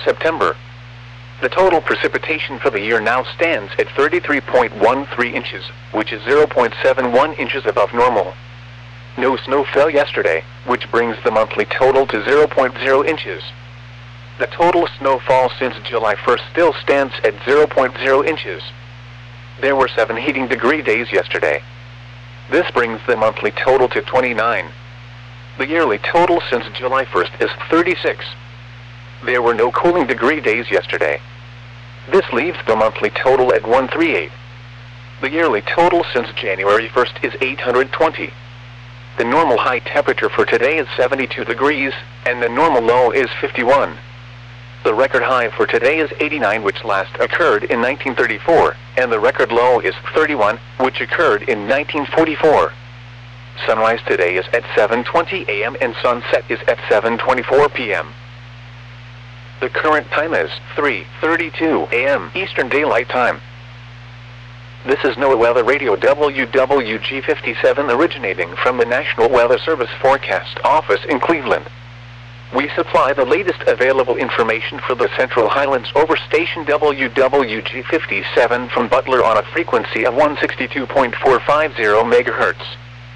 September. The total precipitation for the year now stands at 33.13 inches, which is 0.71 inches above normal. No snow fell yesterday, which brings the monthly total to 0.0 inches. The total snowfall since July 1st still stands at 0.0 inches. There were 7 heating degree days yesterday. This brings the monthly total to 29. The yearly total since July 1st is 36. There were no cooling degree days yesterday. This leaves the monthly total at 138. The yearly total since January 1st is 820. The normal high temperature for today is 72 degrees, and the normal low is 51. The record high for today is 89, which last occurred in 1934, and the record low is 31, which occurred in 1944. Sunrise today is at 7:20 a.m. and sunset is at 7:24 p.m. The current time is 3:32 a.m. Eastern Daylight Time. This is NOAA Weather Radio WWG57 originating from the National Weather Service Forecast Office in Cleveland. We supply the latest available information for the Central Highlands over station WWG57 from Butler on a frequency of 162.450 MHz.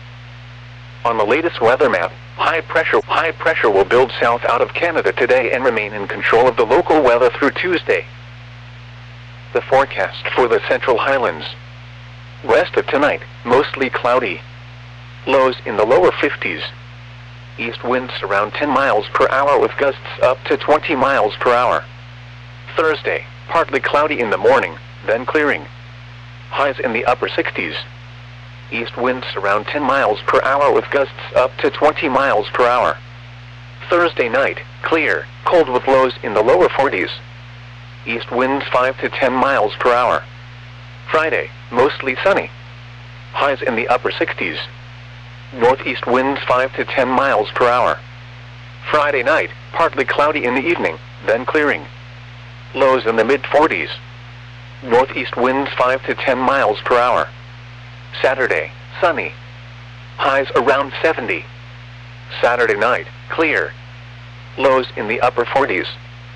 On the latest weather map, high pressure will build south out of Canada today and remain in control of the local weather through Tuesday. The forecast for the Central Highlands. Rest of tonight, mostly cloudy. Lows in the lower 50s. East winds around 10 miles per hour with gusts up to 20 miles per hour. Thursday, partly cloudy in the morning, then clearing. Highs in the upper 60s. East winds around 10 miles per hour with gusts up to 20 miles per hour. Thursday night, clear, cold with lows in the lower 40s. East winds 5 to 10 miles per hour. Friday, mostly sunny. Highs in the upper 60s. Northeast winds 5 to 10 miles per hour. Friday night, partly cloudy in the evening, then clearing. Lows in the mid-40s. Northeast winds 5 to 10 miles per hour. Saturday, sunny. Highs around 70. Saturday night, clear. Lows in the upper 40s.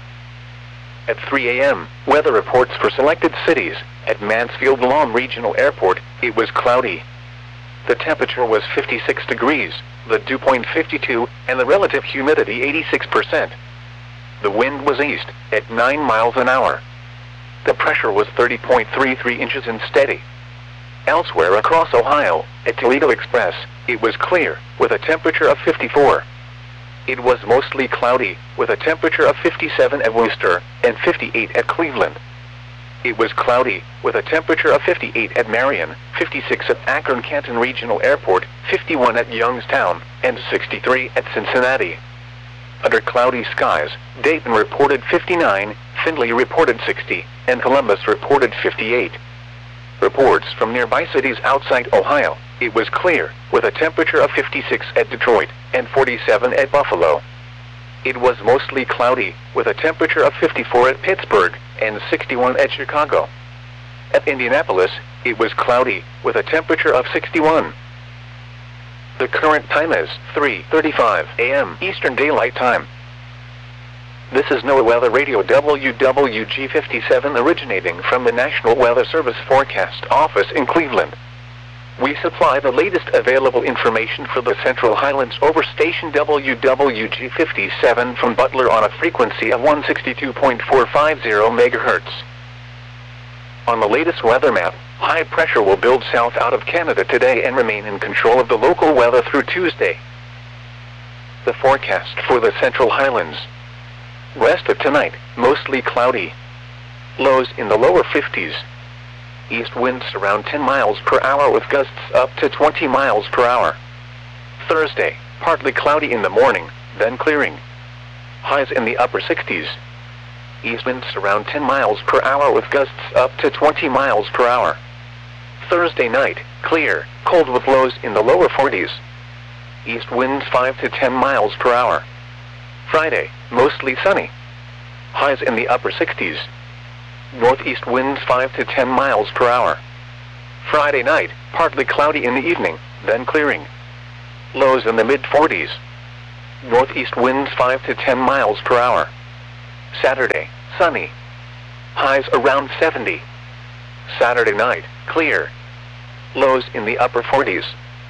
At 3 a.m., weather reports for selected cities. At Mansfield Lawn Regional Airport, it was cloudy. The temperature was 56 degrees, the dew point 52, and the relative humidity 86%. The wind was east, at 9 miles an hour. The pressure was 30.33 inches and steady. Elsewhere across Ohio, at Toledo Express, it was clear, with a temperature of 54. It was mostly cloudy, with a temperature of 57 at Worcester, and 58 at Cleveland. It was cloudy, with a temperature of 58 at Marion, 56 at Akron-Canton Regional Airport, 51 at Youngstown, and 63 at Cincinnati. Under cloudy skies, Dayton reported 59, Findlay reported 60, and Columbus reported 58. Reports from nearby cities outside Ohio, it was clear, with a temperature of 56 at Detroit, and 47 at Buffalo. It was mostly cloudy, with a temperature of 54 at Pittsburgh, and 61 at Chicago. At Indianapolis, it was cloudy, with a temperature of 61. The current time is 3:35 a.m. Eastern Daylight Time. This is NOAA Weather Radio WWG57 originating from the National Weather Service Forecast Office in Cleveland. We supply the latest available information for the Central Highlands over station WWG57 from Butler on a frequency of 162.450 MHz. On the latest weather map, high pressure will build south out of Canada today and remain in control of the local weather through Tuesday. The forecast for the Central Highlands. Rest of tonight, mostly cloudy. Lows in the lower 50s. East winds around 10 miles per hour with gusts up to 20 miles per hour. Thursday, partly cloudy in the morning, then clearing. Highs in the upper 60s. East winds around 10 miles per hour with gusts up to 20 miles per hour. Thursday night, clear, cold with lows in the lower 40s. East winds 5 to 10 miles per hour. Friday, mostly sunny. Highs in the upper 60s. Northeast winds 5 to 10 miles per hour. Friday night, partly cloudy in the evening, then clearing. Lows in the mid-40s. Northeast winds 5 to 10 miles per hour. Saturday, sunny. Highs around 70. Saturday night, clear. Lows in the upper 40s.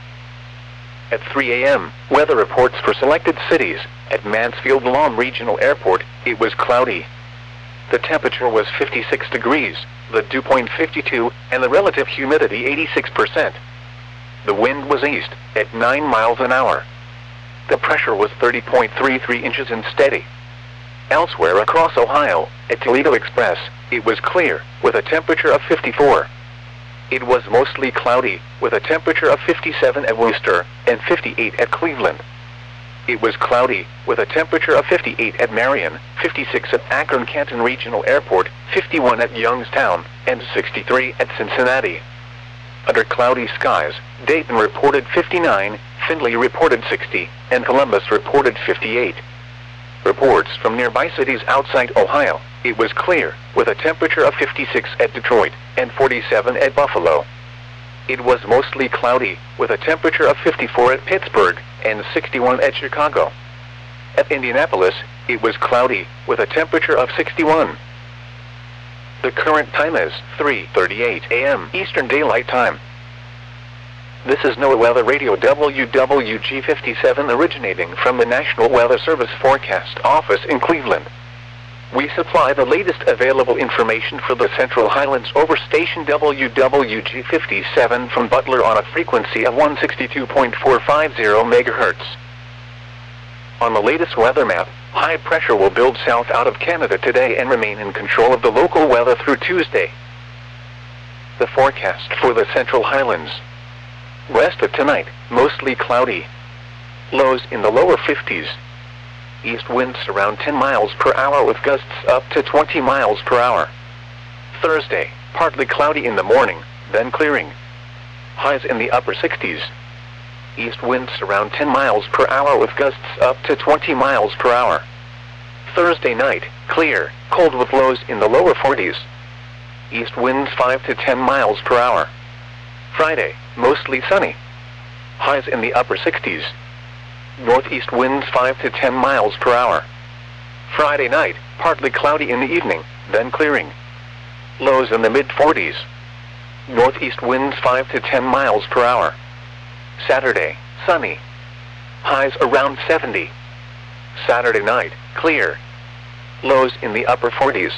At 3 a.m., weather reports for selected cities. At Mansfield Lawn Regional Airport, it was cloudy. The temperature was 56 degrees, the dew point 52, and the relative humidity 86%. The wind was east, at 9 miles an hour. The pressure was 30.33 inches and steady. Elsewhere across Ohio, at Toledo Express, it was clear, with a temperature of 54. It was mostly cloudy, with a temperature of 57 at Worcester, and 58 at Cleveland. It was cloudy, with a temperature of 58 at Marion, 56 at Akron-Canton Regional Airport, 51 at Youngstown, and 63 at Cincinnati. Under cloudy skies, Dayton reported 59, Findlay reported 60, and Columbus reported 58. Reports from nearby cities outside Ohio, it was clear, with a temperature of 56 at Detroit, and 47 at Buffalo. It was mostly cloudy, with a temperature of 54 at Pittsburgh, and 61 at Chicago. At Indianapolis, it was cloudy, with a temperature of 61. The current time is 3:38 a.m. Eastern Daylight Time. This is NOAA Weather Radio WWG57 originating from the National Weather Service Forecast Office in Cleveland. We supply the latest available information for the Central Highlands over station WWG57 from Butler on a frequency of 162.450 MHz. On the latest weather map, high pressure will build south out of Canada today and remain in control of the local weather through Tuesday. The forecast for the Central Highlands. West of tonight, mostly cloudy. Lows in the lower 50s. East winds around 10 miles per hour with gusts up to 20 miles per hour. Thursday, partly cloudy in the morning, then clearing. Highs in the upper 60s. East winds around 10 miles per hour with gusts up to 20 miles per hour. Thursday night, clear, cold with lows in the lower 40s. East winds 5 to 10 miles per hour. Friday, mostly sunny. Highs in the upper 60s. Northeast winds 5 to 10 miles per hour. Friday night, partly cloudy in the evening, then clearing. Lows in the mid-40s. Northeast winds 5 to 10 miles per hour. Saturday, sunny. Highs around 70. Saturday night, clear. Lows in the upper 40s.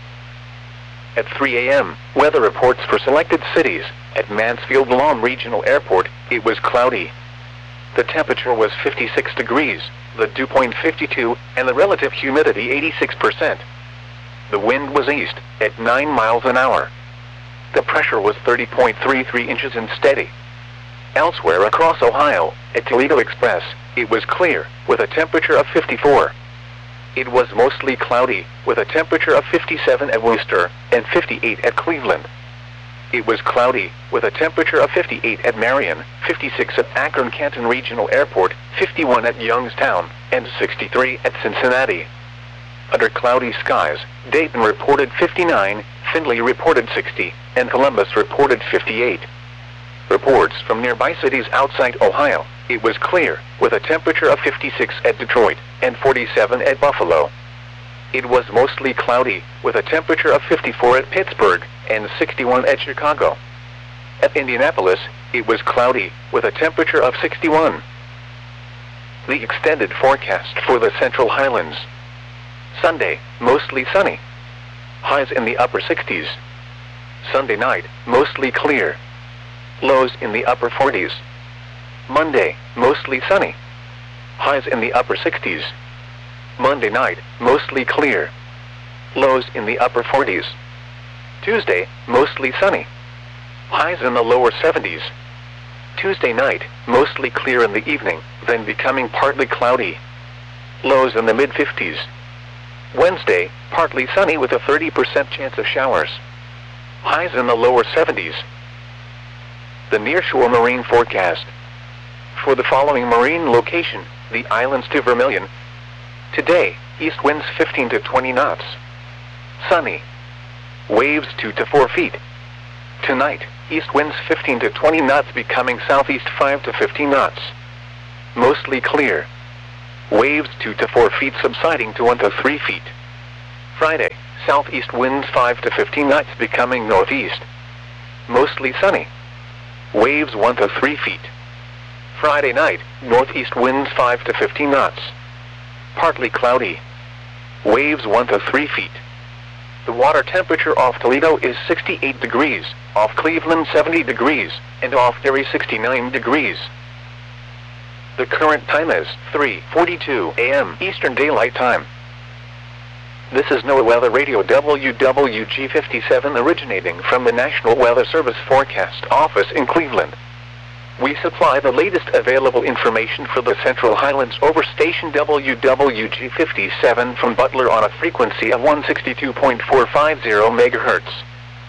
At 3 a.m., weather reports for selected cities. At Mansfield Lawn Regional Airport, it was cloudy. The temperature was 56 degrees, the dew point 52, and the relative humidity 86%. The wind was east, at 9 miles an hour. The pressure was 30.33 inches and steady. Elsewhere across Ohio, at Toledo Express, it was clear, with a temperature of 54. It was mostly cloudy, with a temperature of 57 at Worcester, and 58 at Cleveland. It was cloudy, with a temperature of 58 at Marion, 56 at Akron-Canton Regional Airport, 51 at Youngstown, and 63 at Cincinnati. Under cloudy skies, Dayton reported 59, Findlay reported 60, and Columbus reported 58. Reports from nearby cities outside Ohio, it was clear, with a temperature of 56 at Detroit, and 47 at Buffalo. It was mostly cloudy, with a temperature of 54 at Pittsburgh, and 61 at Chicago. At Indianapolis, it was cloudy, with a temperature of 61. The extended forecast for the Central Highlands. Sunday, mostly sunny. Highs in the upper 60s. Sunday night, mostly clear. Lows in the upper 40s. Monday, mostly sunny. Highs in the upper 60s. Monday night, mostly clear. Lows in the upper 40s. Tuesday, mostly sunny. Highs in the lower 70s. Tuesday night, mostly clear in the evening, then becoming partly cloudy. Lows in the mid-50s. Wednesday, partly sunny with a 30% chance of showers. Highs in the lower 70s. The nearshore marine forecast. For the following marine location, the islands to Vermilion. Today, east winds 15 to 20 knots. Sunny. Waves 2 to 4 feet. Tonight, east winds 15 to 20 knots becoming southeast 5 to 15 knots. Mostly clear. Waves 2 to 4 feet subsiding to 1 to 3 feet. Friday, southeast winds 5 to 15 knots becoming northeast. Mostly sunny. Waves 1 to 3 feet. Friday night, northeast winds 5 to 15 knots. Partly cloudy. Waves 1 to 3 feet. The water temperature off Toledo is 68 degrees, off Cleveland 70 degrees, and off Erie 69 degrees. The current time is 3:42 a.m. Eastern Daylight Time. This is NOAA Weather Radio WWG57 originating from the National Weather Service Forecast Office in Cleveland. We supply the latest available information for the Central Highlands over station WWG57 from Butler on a frequency of 162.450 MHz.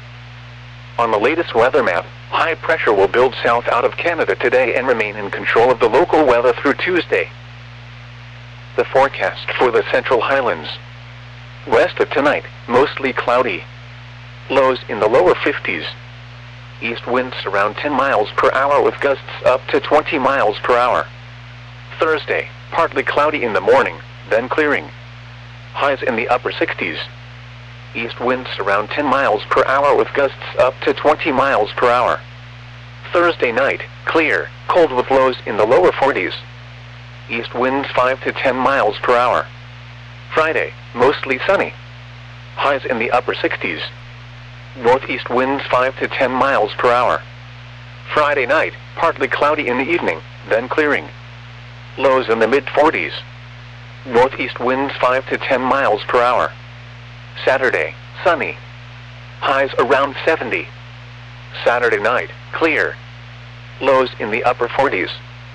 On the latest weather map, high pressure will build south out of Canada today and remain in control of the local weather through Tuesday. The forecast for the Central Highlands. West of tonight, mostly cloudy. Lows in the lower 50s. East winds around 10 miles per hour with gusts up to 20 miles per hour. Thursday, partly cloudy in the morning, then clearing. Highs in the upper 60s. East winds around 10 miles per hour with gusts up to 20 miles per hour. Thursday night, clear, cold with lows in the lower 40s. East winds 5 to 10 miles per hour. Friday, mostly sunny. Highs in the upper 60s. Northeast winds 5 to 10 miles per hour. Friday night, partly cloudy in the evening, then clearing. Lows in the mid-40s. Northeast winds 5 to 10 miles per hour. Saturday, sunny. Highs around 70. Saturday night, clear. Lows in the upper 40s.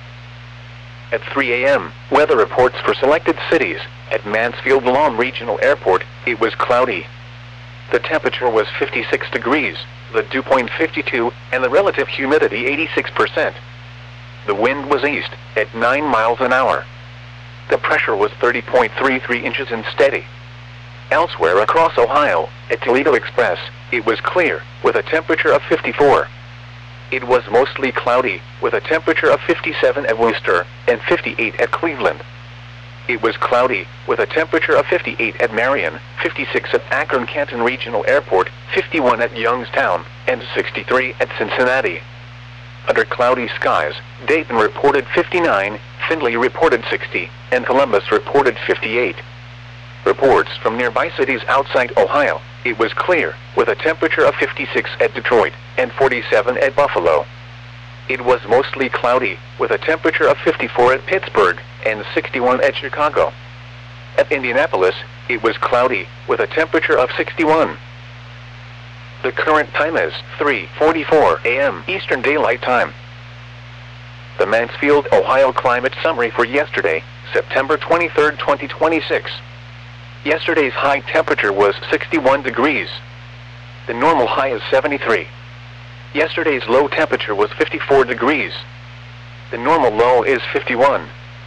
At 3 a.m., weather reports for selected cities. At Mansfield-Lom Regional Airport, it was cloudy. The temperature was 56 degrees, the dew point 52, and the relative humidity 86%. The wind was east, at 9 miles an hour. The pressure was 30.33 inches and steady. Elsewhere across Ohio, at Toledo Express, it was clear, with a temperature of 54. It was mostly cloudy, with a temperature of 57 at Worcester, and 58 at Cleveland. It was cloudy, with a temperature of 58 at Marion, 56 at Akron-Canton Regional Airport, 51 at Youngstown, and 63 at Cincinnati. Under cloudy skies, Dayton reported 59, Findlay reported 60, and Columbus reported 58. Reports from nearby cities outside Ohio, it was clear, with a temperature of 56 at Detroit, and 47 at Buffalo. It was mostly cloudy, with a temperature of 54 at Pittsburgh, and 61 at Chicago. At Indianapolis, it was cloudy, with a temperature of 61. The current time is 3:44 a.m. Eastern Daylight Time. The Mansfield, Ohio Climate Summary for yesterday, September 23, 2026. Yesterday's high temperature was 61 degrees. The normal high is 73. Yesterday's low temperature was 54 degrees. The normal low is 51.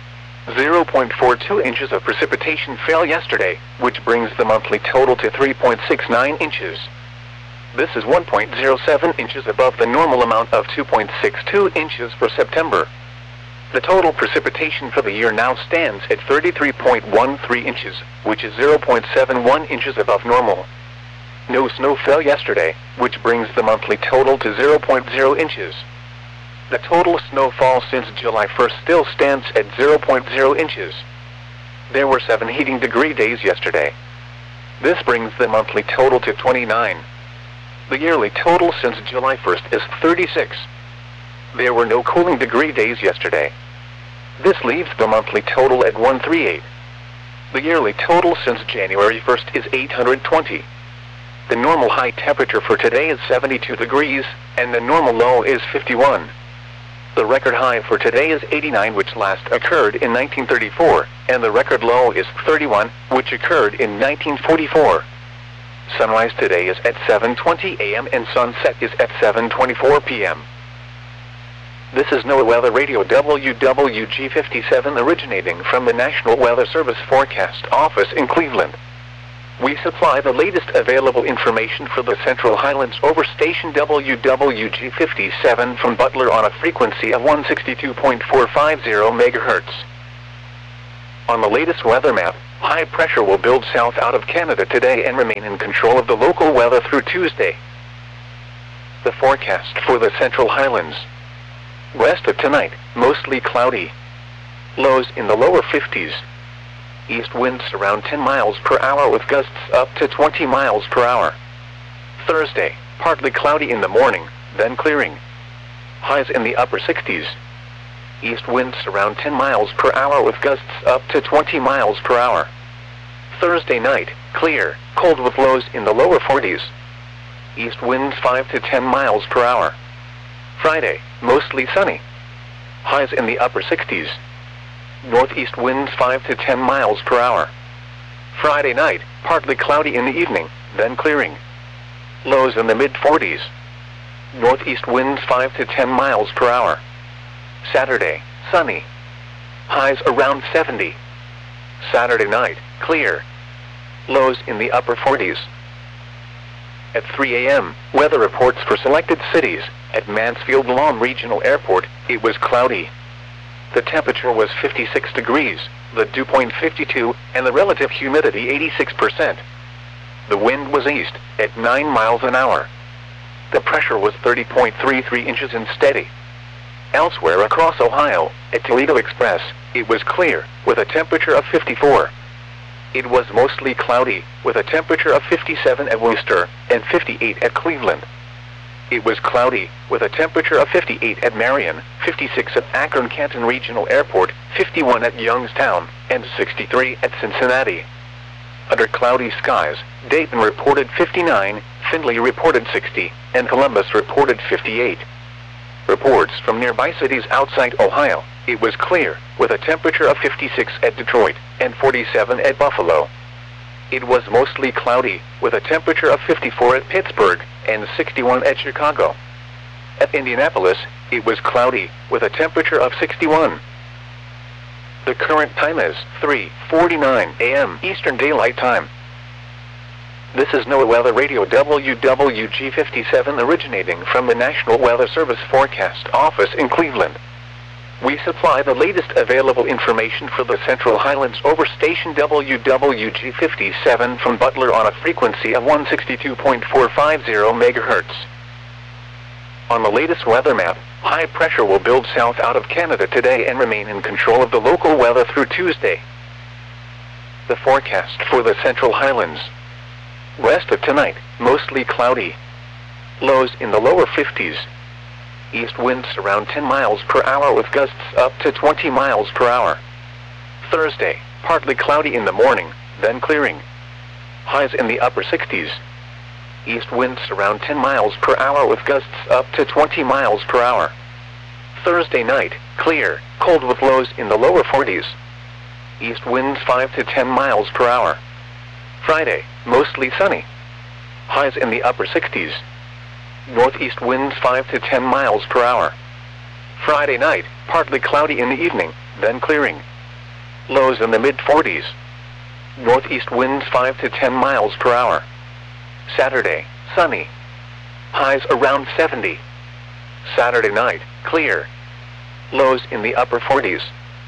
0.42 inches of precipitation fell yesterday, which brings the monthly total to 3.69 inches. This is 1.07 inches above the normal amount of 2.62 inches for September. The total precipitation for the year now stands at 33.13 inches, which is 0.71 inches above normal. No snow fell yesterday, which brings the monthly total to 0.0 inches. The total snowfall since July 1st still stands at 0.0 inches. There were 7 heating degree days yesterday. This brings the monthly total to 29. The yearly total since July 1st is 36. There were no cooling degree days yesterday. This leaves the monthly total at 138. The yearly total since January 1st is 820. The normal high temperature for today is 72 degrees, and the normal low is 51. The record high for today is 89, which last occurred in 1934, and the record low is 31, which occurred in 1944. Sunrise today is at 7:20 a.m. and sunset is at 7:24 p.m. This is NOAA Weather Radio WWG57 originating from the National Weather Service Forecast Office in Cleveland. We supply the latest available information for the Central Highlands over station WWG57 from Butler on a frequency of 162.450 MHz. On the latest weather map, High pressure will build south out of Canada today and remain in control of the local weather through Tuesday. The forecast for the Central Highlands. West of tonight, mostly cloudy. Lows in the lower 50s. East winds around 10 miles per hour with gusts up to 20 miles per hour. Thursday, partly cloudy in the morning, then clearing. Highs in the upper 60s. East winds around 10 miles per hour with gusts up to 20 miles per hour. Thursday night, clear, cold with lows in the lower 40s. East winds 5 to 10 miles per hour. Friday, mostly sunny. Highs in the upper 60s. Northeast winds 5 to 10 miles per hour. Friday night, partly cloudy in the evening, then clearing. Lows in the mid-40s. Northeast winds 5 to 10 miles per hour. Saturday, sunny. Highs around 70. Saturday night, clear. Lows in the upper 40s. At 3 a.m., weather reports for selected cities. At Mansfield-Lom Regional Airport, it was cloudy. The temperature was 56 degrees, the dew point 52, and the relative humidity 86%. The wind was east, at 9 miles an hour. The pressure was 30.33 inches and steady. Elsewhere across Ohio, at Toledo Express, it was clear, with a temperature of 54. It was mostly cloudy, with a temperature of 57 at Worcester, and 58 at Cleveland. It was cloudy, with a temperature of 58 at Marion, 56 at Akron-Canton Regional Airport, 51 at Youngstown, and 63 at Cincinnati. Under cloudy skies, Dayton reported 59, Findlay reported 60, and Columbus reported 58. Reports from nearby cities outside Ohio, it was clear, with a temperature of 56 at Detroit, and 47 at Buffalo. It was mostly cloudy, with a temperature of 54 at Pittsburgh, and 61 at Chicago. At Indianapolis, it was cloudy, with a temperature of 61. The current time is 3:49 a.m. Eastern Daylight Time. This is NOAA Weather Radio WWG57 originating from the National Weather Service Forecast Office in Cleveland. We supply the latest available information for the Central Highlands over station WWG57 from Butler on a frequency of 162.450 MHz. On the latest weather map, high pressure will build south out of Canada today and remain in control of the local weather through Tuesday. The forecast for the Central Highlands. West of tonight, mostly cloudy. Lows in the lower 50s. East winds around 10 miles per hour with gusts up to 20 miles per hour. Thursday, partly cloudy in the morning, then clearing. Highs in the upper 60s. East winds around 10 miles per hour with gusts up to 20 miles per hour. Thursday night, clear, cold with lows in the lower 40s. East winds 5 to 10 miles per hour. Friday, mostly sunny. Highs in the upper 60s. Northeast winds 5 to 10 miles per hour. Friday night, partly cloudy in the evening, then clearing. Lows in the mid-40s. Northeast winds 5 to 10 miles per hour. Saturday, sunny. Highs around 70. Saturday night, clear. Lows in the upper 40s.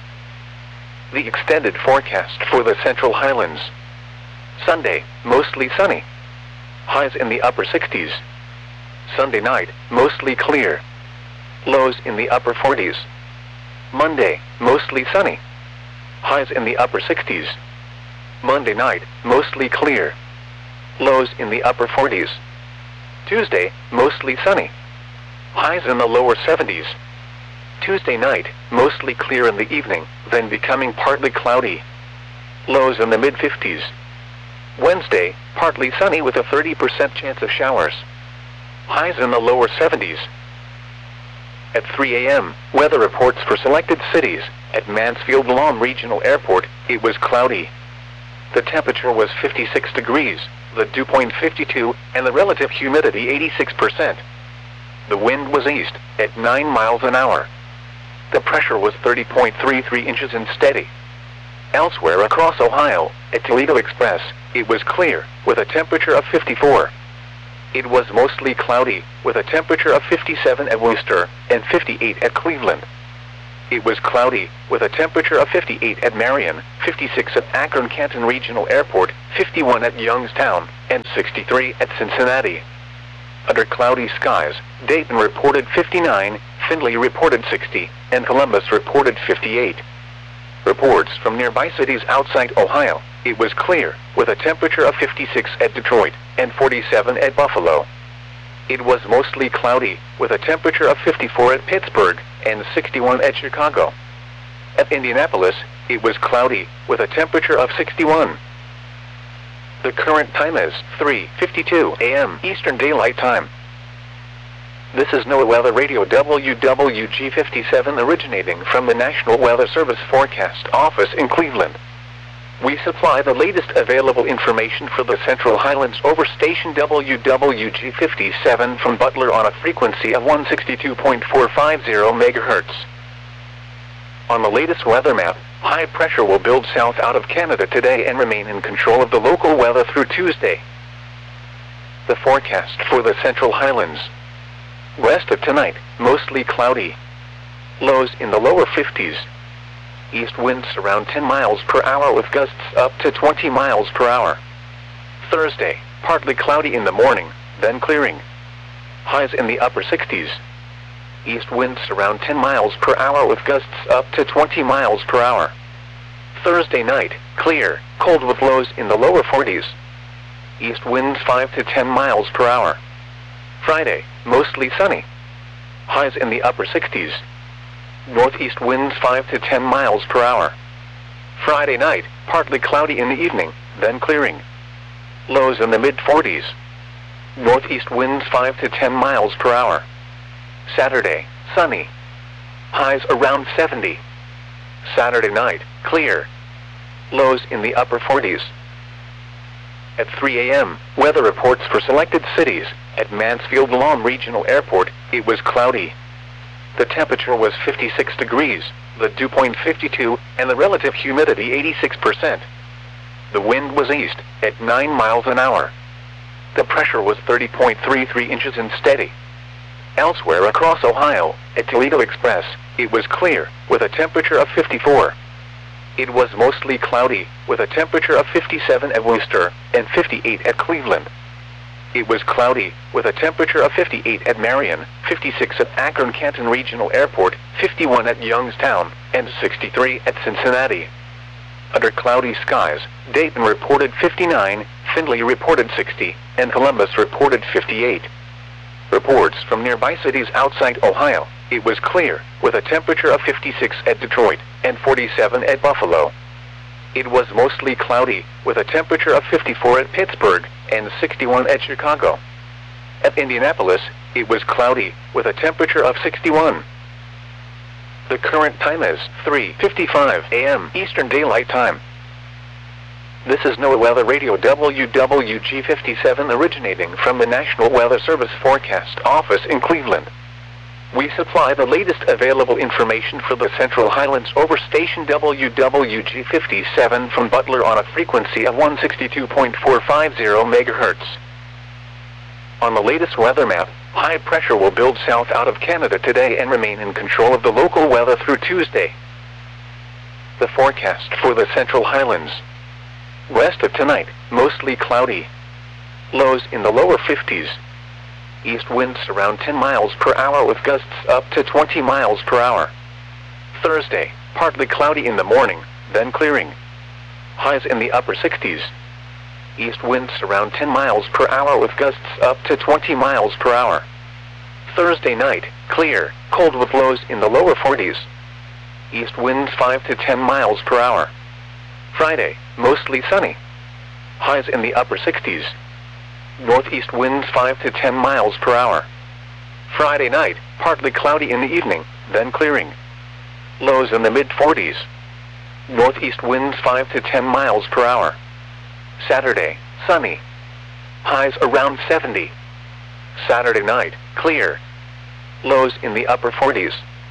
The extended forecast for the Central Highlands. Sunday, mostly sunny. Highs in the upper 60s. Sunday night, mostly clear. Lows in the upper 40s. Monday, mostly sunny. Highs in the upper 60s. Monday night, mostly clear. Lows in the upper 40s. Tuesday, mostly sunny. Highs in the lower 70s. Tuesday night, mostly clear in the evening, then becoming partly cloudy. Lows in the mid-50s. Wednesday, partly sunny with a 30% chance of showers. Highs in the lower 70s. At 3 a.m., weather reports for selected cities. At Mansfield-Lom Regional Airport, it was cloudy. The temperature was 56 degrees, the dew point 52, and the relative humidity 86%. The wind was east, at 9 miles an hour. The pressure was 30.33 inches and steady. Elsewhere across Ohio, at Toledo Express, it was clear, with a temperature of 54. It was mostly cloudy, with a temperature of 57 at Worcester, and 58 at Cleveland. it was cloudy, with a temperature of 58 at Marion, 56 at Akron-Canton Regional Airport, 51 at Youngstown, and 63 at Cincinnati. Under cloudy skies, Dayton reported 59, Findlay reported 60, and Columbus reported 58. Reports from nearby cities outside Ohio, it was clear, with a temperature of 56 at Detroit, and 47 at Buffalo. It was mostly cloudy, with a temperature of 54 at Pittsburgh, and 61 at Chicago. At Indianapolis, it was cloudy, with a temperature of 61. The current time is 3:52 a.m. Eastern Daylight Time. This is NOAA Weather Radio WWG57 originating from the National Weather Service Forecast Office in Cleveland. We supply the latest available information for the Central Highlands over station WWG57 from Butler on a frequency of 162.450 MHz. On the latest weather map, high pressure will build south out of Canada today and remain in control of the local weather through Tuesday. The forecast for the Central Highlands. West of tonight, mostly cloudy. Lows in the lower 50s. East winds around 10 miles per hour with gusts up to 20 miles per hour. Thursday, partly cloudy in the morning, then clearing. Highs in the upper 60s. East winds around 10 miles per hour with gusts up to 20 miles per hour. Thursday night, clear, cold with lows in the lower 40s. East winds 5 to 10 miles per hour. Friday, mostly sunny. Highs in the upper 60s. Northeast winds 5 to 10 miles per hour. Friday night, partly cloudy in the evening, then clearing. Lows in the mid-40s. Northeast winds 5 to 10 miles per hour. Saturday, sunny. Highs around 70. Saturday night, clear. Lows in the upper 40s. At 3 a.m., weather reports for selected cities. At Mansfield-Lom Regional Airport, it was cloudy. The temperature was 56 degrees, the dew point 52, and the relative humidity 86%. The wind was east, at 9 miles an hour. The pressure was 30.33 inches and steady. Elsewhere across Ohio, at Toledo Express, it was clear, with a temperature of 54. It was mostly cloudy, with a temperature of 57 at Worcester, and 58 at Cleveland. It was cloudy, with a temperature of 58 at Marion, 56 at Akron-Canton Regional Airport, 51 at Youngstown, and 63 at Cincinnati. Under cloudy skies, Dayton reported 59, Findlay reported 60, and Columbus reported 58. Reports from nearby cities outside Ohio, it was clear, with a temperature of 56 at Detroit, and 47 at Buffalo. It was mostly cloudy, with a temperature of 54 at Pittsburgh, and 61 at Chicago. At Indianapolis, it was cloudy, with a temperature of 61. The current time is 3:55 a.m. Eastern Daylight Time. This is NOAA Weather Radio WWG57 originating from the National Weather Service Forecast Office in Cleveland. We supply the latest available information for the Central Highlands over station WWG57 from Butler on a frequency of 162.450 MHz. On the latest weather map, high pressure will build south out of Canada today and remain in control of the local weather through Tuesday. The forecast for the Central Highlands. West of tonight, mostly cloudy. Lows in the lower 50s. East winds around 10 miles per hour with gusts up to 20 miles per hour. Thursday, partly cloudy in the morning, then clearing. Highs in the upper 60s. East winds around 10 miles per hour with gusts up to 20 miles per hour. Thursday night, clear, cold with lows in the lower 40s. East winds 5 to 10 miles per hour. Friday, mostly sunny. Highs in the upper 60s. Northeast winds 5 to 10 miles per hour. Friday night, partly cloudy in the evening, then clearing. Lows in the mid-40s. Northeast winds 5 to 10 miles per hour. Saturday, sunny. Highs around 70. Saturday night, clear. Lows in the upper 40s.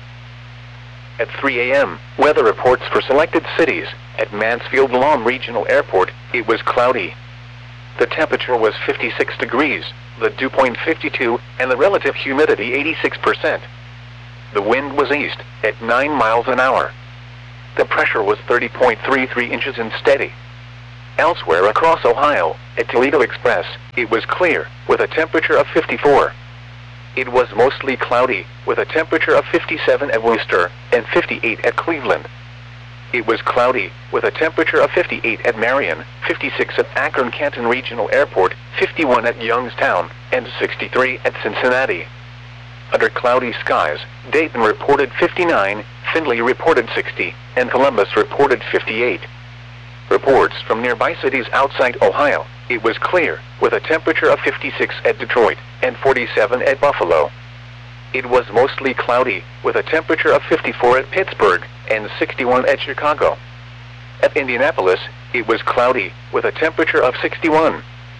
At 3 a.m., weather reports for selected cities. At Mansfield-Lom Regional Airport, it was cloudy. The temperature was 56 degrees, the dew point 52, and the relative humidity 86%. The wind was east, at 9 miles an hour. The pressure was 30.33 inches and steady. Elsewhere across Ohio, at Toledo Express, it was clear, with a temperature of 54. It was mostly cloudy, with a temperature of 57 at Worcester, and 58 at Cleveland. It was cloudy, with a temperature of 58 at Marion, 56 at Akron-Canton Regional Airport, 51 at Youngstown, and 63 at Cincinnati. Under cloudy skies, Dayton reported 59, Findlay reported 60, and Columbus reported 58. Reports from nearby cities outside Ohio, it was clear, with a temperature of 56 at Detroit, and 47 at Buffalo. It was mostly cloudy, with a temperature of 54 at Pittsburgh, and 61 at Chicago. At Indianapolis, it was cloudy, with a temperature of 61.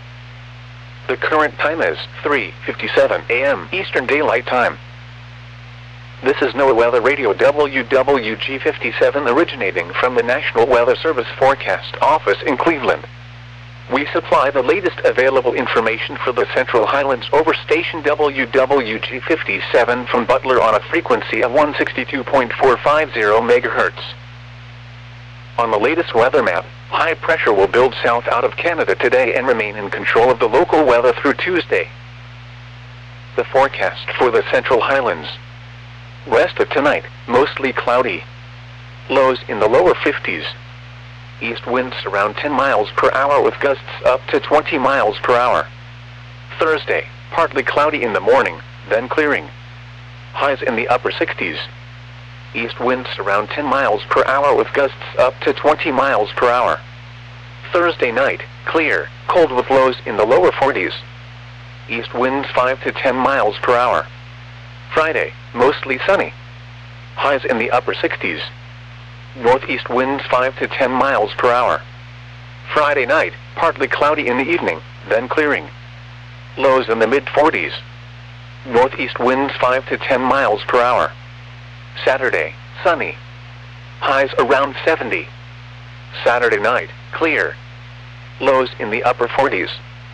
The current time is 3:57 a.m. Eastern Daylight Time. This is NOAA Weather Radio WWG57 originating from the National Weather Service Forecast Office in Cleveland. We supply the latest available information for the Central Highlands over station WWG57 from Butler on a frequency of 162.450 MHz. On the latest weather map, high pressure will build south out of Canada today and remain in control of the local weather through Tuesday. The forecast for the Central Highlands. Rest of tonight, mostly cloudy. Lows in the lower 50s. East winds around 10 miles per hour with gusts up to 20 miles per hour. Thursday, partly cloudy in the morning, then clearing. Highs in the upper 60s. East winds around 10 miles per hour with gusts up to 20 miles per hour. Thursday night, clear, cold with lows in the lower 40s. East winds 5 to 10 miles per hour. Friday, mostly sunny. Highs in the upper 60s. Northeast winds 5 to 10 miles per hour. Friday night, partly cloudy in the evening, then clearing. Lows in the mid-40s. Northeast winds 5 to 10 miles per hour. Saturday, sunny. Highs around 70. Saturday night, clear. Lows in the upper 40s.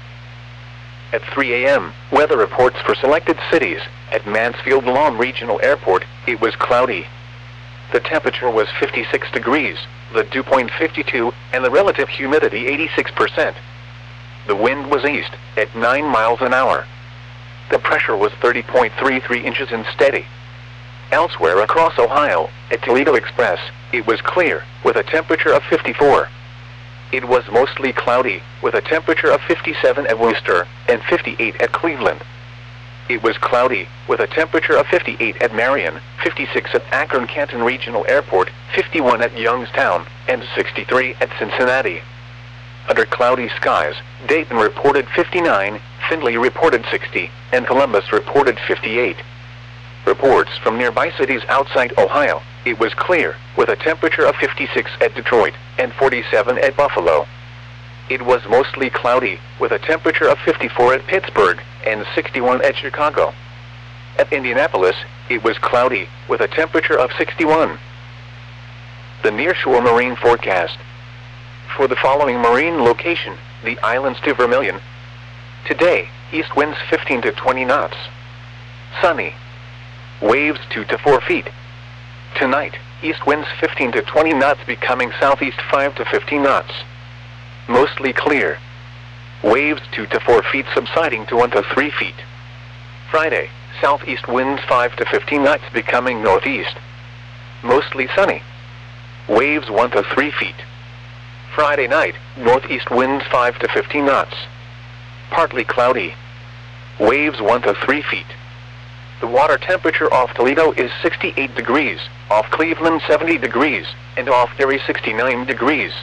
At 3 a.m., weather reports for selected cities. At Mansfield Lawn Regional Airport, it was cloudy. The temperature was 56 degrees, the dew point 52, and the relative humidity 86%. The wind was east, at 9 miles an hour. The pressure was 30.33 inches and steady. Elsewhere across Ohio, at Toledo Express, it was clear, with a temperature of 54. It was mostly cloudy, with a temperature of 57 at Worcester, and 58 at Cleveland. It was cloudy, with a temperature of 58 at Marion, 56 at Akron-Canton Regional Airport, 51 at Youngstown, and 63 at Cincinnati. Under cloudy skies, Dayton reported 59, Findlay reported 60, and Columbus reported 58. Reports from nearby cities outside Ohio, it was clear, with a temperature of 56 at Detroit, and 47 at Buffalo. It was mostly cloudy, with a temperature of 54 at Pittsburgh, and 61 at Chicago. At Indianapolis, it was cloudy, with a temperature of 61. The nearshore marine forecast. For the following marine location, the islands to Vermilion. Today, east winds 15 to 20 knots. Sunny. Waves 2 to 4 feet. Tonight, east winds 15 to 20 knots becoming southeast 5 to 15 knots. Mostly clear. Waves 2 to 4 feet subsiding to 1 to 3 feet. Friday, southeast winds 5 to 15 knots becoming northeast. Mostly sunny. Waves 1 to 3 feet. Friday night, northeast winds 5 to 15 knots. Partly cloudy. Waves 1 to 3 feet. The water temperature off Toledo is 68 degrees, off Cleveland 70 degrees, and off Erie 69 degrees.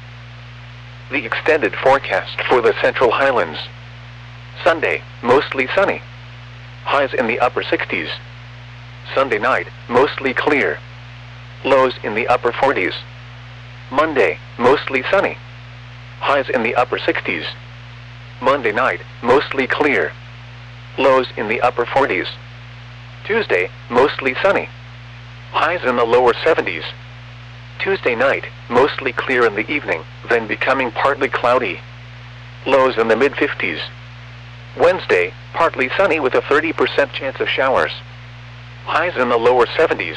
The extended forecast for the Central Highlands. Sunday, mostly sunny. Highs in the upper 60s. Sunday night, mostly clear. Lows in the upper 40s. Monday, mostly sunny. Highs in the upper 60s. Monday night, mostly clear. Lows in the upper 40s. Tuesday, mostly sunny. Highs in the lower 70s. Tuesday night, mostly clear in the evening, then becoming partly cloudy. Lows in the mid-50s. Wednesday, partly sunny with a 30% chance of showers. highs in the lower 70s.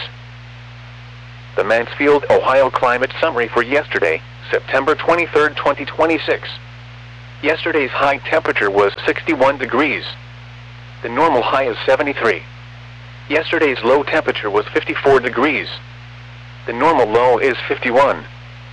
The Mansfield, Ohio climate summary for yesterday, September 23, 2026. Yesterday's high temperature was 61 degrees. The normal high is 73. Yesterday's low temperature was 54 degrees. The normal low is 51.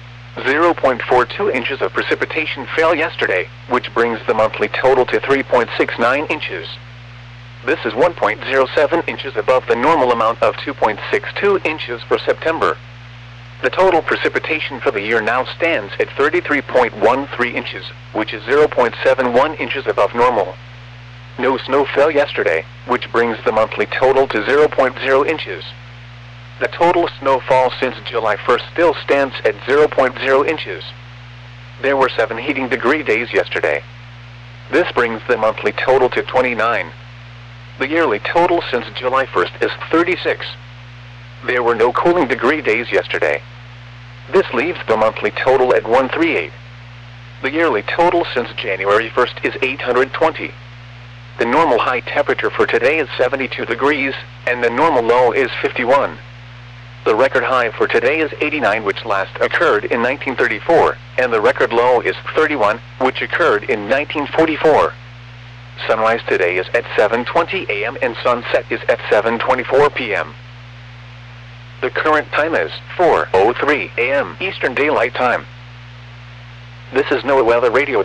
0.42 inches of precipitation fell yesterday, which brings the monthly total to 3.69 inches. This is 1.07 inches above the normal amount of 2.62 inches for September. The total precipitation for the year now stands at 33.13 inches, which is 0.71 inches above normal. No snow fell yesterday, which brings the monthly total to 0.0 inches. The total snowfall since July 1st still stands at 0.0 inches. There were 7 heating degree days yesterday. This brings the monthly total to 29. The yearly total since July 1st is 36. There were no cooling degree days yesterday. This leaves the monthly total at 138. The yearly total since January 1st is 820. The normal high temperature for today is 72 degrees, and the normal low is 51. The record high for today is 89, which last occurred in 1934, and the record low is 31, which occurred in 1944. Sunrise today is at 7:20 a.m. and sunset is at 7:24 p.m. The current time is 4:03 a.m. Eastern Daylight Time. This is NOAA Weather Radio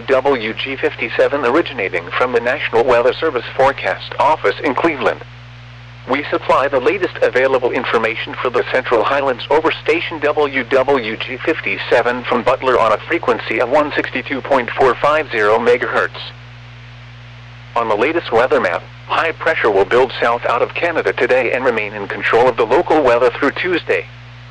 WWG57 originating from the National Weather Service Forecast Office in Cleveland. We supply the latest available information for the Central Highlands over station WWG57 from Butler on a frequency of 162.450 MHz. On the latest weather map, high pressure will build south out of Canada today and remain in control of the local weather through Tuesday.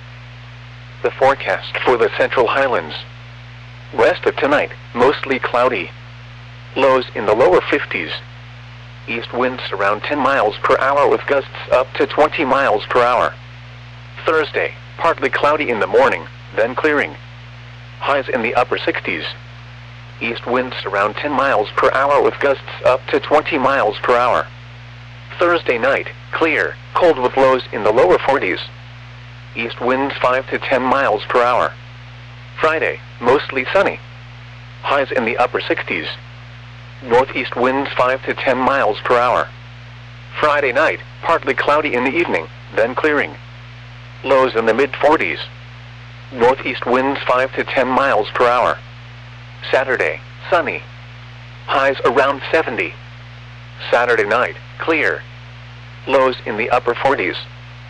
The forecast for the Central Highlands. West of tonight, mostly cloudy. Lows in the lower 50s. East winds around 10 miles per hour with gusts up to 20 miles per hour. Thursday, partly cloudy in the morning, then clearing. Highs in the upper 60s. East winds around 10 miles per hour with gusts up to 20 miles per hour. Thursday night, clear, cold with lows in the lower 40s. East winds 5 to 10 miles per hour. Friday, mostly sunny. Highs in the upper 60s. Northeast winds 5 to 10 miles per hour. Friday night, partly cloudy in the evening, then clearing. Lows in the mid-40s. Northeast winds 5 to 10 miles per hour. Saturday, sunny. Highs around 70. Saturday night, clear. Lows in the upper 40s.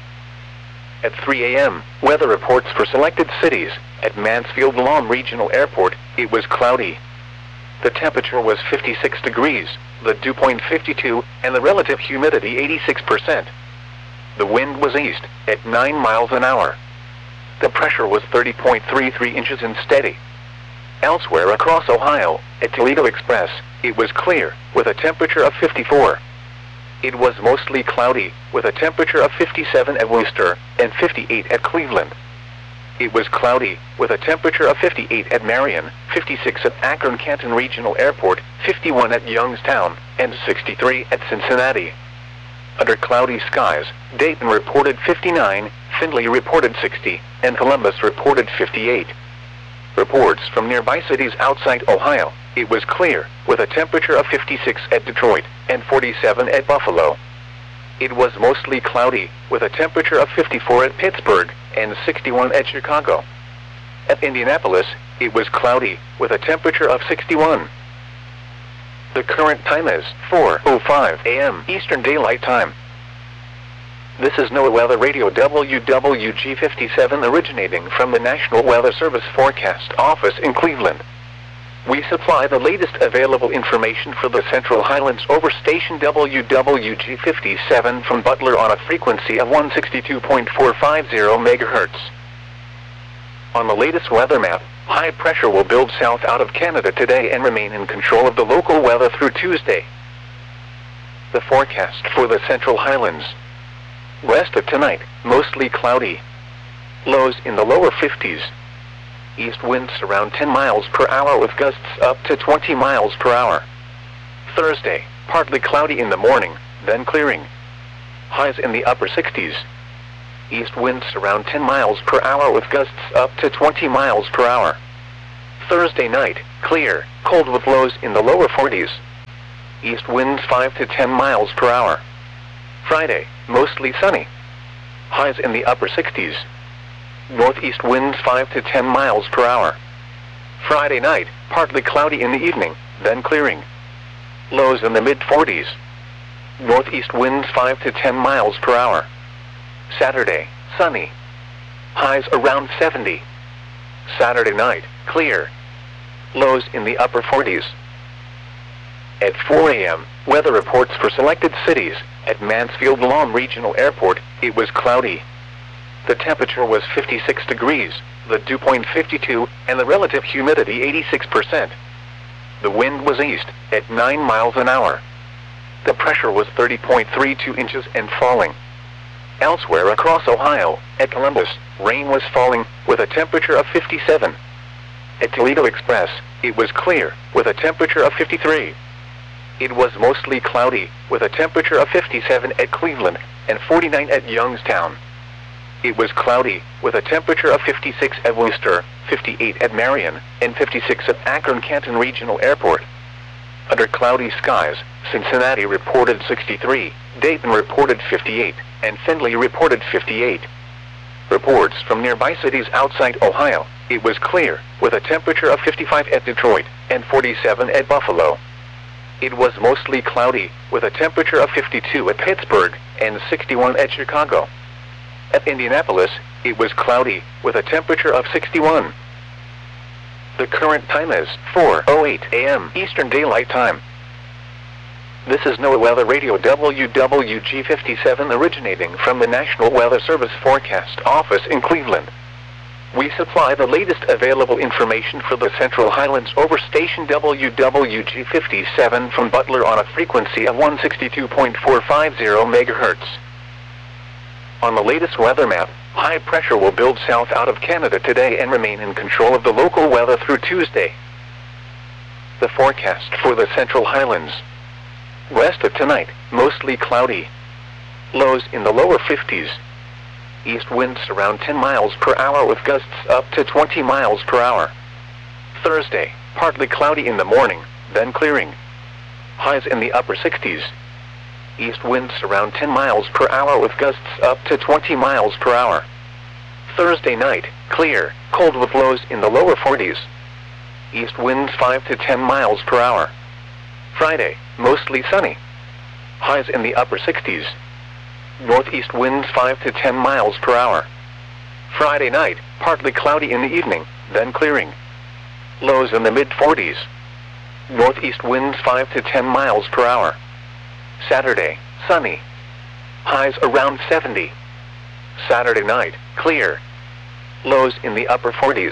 At 3 a.m., weather reports for selected cities. At Mansfield-Lom Regional Airport, it was cloudy. The temperature was 56 degrees, the dew point 52, and the relative humidity 86%. The wind was east, at 9 miles an hour. The pressure was 30.33 inches and steady. Elsewhere across Ohio, at Toledo Express, it was clear, with a temperature of 54. It was mostly cloudy, with a temperature of 57 at Worcester, and 58 at Cleveland. It was cloudy, with a temperature of 58 at Marion, 56 at Akron-Canton Regional Airport, 51 at Youngstown, and 63 at Cincinnati. Under cloudy skies, Dayton reported 59, Findlay reported 60, and Columbus reported 58. Reports from nearby cities outside Ohio, it was clear, with a temperature of 56 at Detroit, and 47 at Buffalo. It was mostly cloudy, with a temperature of 54 at Pittsburgh, and 61 at Chicago. At Indianapolis, it was cloudy, with a temperature of 61. The current time is 4:05 a.m. Eastern Daylight Time. This is NOAA Weather Radio WWG57 originating from the National Weather Service Forecast Office in Cleveland. We supply the latest available information for the Central Highlands over station WWG57 from Butler on a frequency of 162.450 MHz. On the latest weather map, high pressure will build south out of Canada today and remain in control of the local weather through Tuesday. The forecast for the Central Highlands. West of tonight, mostly cloudy. Lows in the lower 50s. East winds around 10 miles per hour with gusts up to 20 miles per hour. Thursday, partly cloudy in the morning, then clearing. highs in the upper 60s. East winds around 10 miles per hour with gusts up to 20 miles per hour. Thursday night, clear, cold with lows in the lower 40s. East winds 5 to 10 miles per hour. Friday, mostly sunny. Highs in the upper 60s. Northeast winds 5 to 10 miles per hour. Friday night, partly cloudy in the evening, then clearing. Lows in the mid-40s. Northeast winds 5 to 10 miles per hour. Saturday, sunny. Highs around 70. Saturday night, clear. Lows in the upper 40s. At 4 a.m., weather reports for selected cities. At Mansfield Lawn Regional Airport, it was cloudy. The temperature was 56 degrees, the dew point 52, and the relative humidity 86%. The wind was east, at 9 miles an hour. The pressure was 30.32 inches and falling. Elsewhere across Ohio, at Columbus, rain was falling, with a temperature of 57. At Toledo Express, it was clear, with a temperature of 53. It was mostly cloudy, with a temperature of 57 at Cleveland, and 49 at Youngstown. It was cloudy, with a temperature of 56 at Worcester, 58 at Marion, and 56 at Akron-Canton Regional Airport. Under cloudy skies, Cincinnati reported 63, Dayton reported 58, and Findlay reported 58. Reports from nearby cities outside Ohio, it was clear, with a temperature of 55 at Detroit, and 47 at Buffalo. It was mostly cloudy, with a temperature of 52 at Pittsburgh, and 61 at Chicago. At Indianapolis, it was cloudy, with a temperature of 61. The current time is 4:08 a.m. Eastern Daylight Time. This is NOAA Weather Radio WWG57 originating from the National Weather Service Forecast Office in Cleveland. We supply the latest available information for the Central Highlands over station WWG57 from Butler on a frequency of 162.450 MHz. On the latest weather map, high pressure will build south out of Canada today and remain in control of the local weather through Tuesday. The forecast for the Central Highlands. West of tonight, mostly cloudy. Lows in the lower 50s. East winds around 10 miles per hour with gusts up to 20 miles per hour. Thursday, partly cloudy in the morning, then clearing. Highs in the upper 60s. East winds around 10 miles per hour with gusts up to 20 miles per hour. Thursday night, clear, cold with lows in the lower 40s. East winds 5 to 10 miles per hour. Friday, mostly sunny. Highs in the upper 60s. Northeast winds 5 to 10 miles per hour. Friday night, partly cloudy in the evening, then clearing. Lows in the mid-40s. Northeast winds 5 to 10 miles per hour. Saturday, sunny. Highs around 70. Saturday night, clear. Lows in the upper 40s.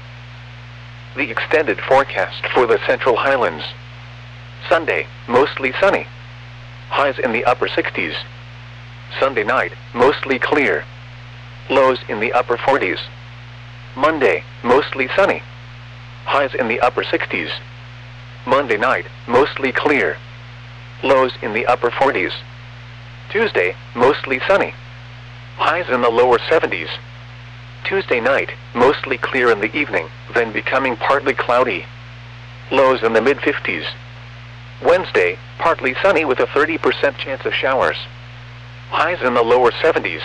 The extended forecast for the Central Highlands. Sunday, mostly sunny. Highs in the upper 60s. Sunday night, mostly clear. Lows in the upper 40s. Monday, mostly sunny. Highs in the upper 60s. Monday night, mostly clear. Lows in the upper 40s. Tuesday, mostly sunny. Highs in the lower 70s. Tuesday night, mostly clear in the evening, then becoming partly cloudy. Lows in the mid-50s. Wednesday, partly sunny with a 30% chance of showers. Highs in the lower 70s.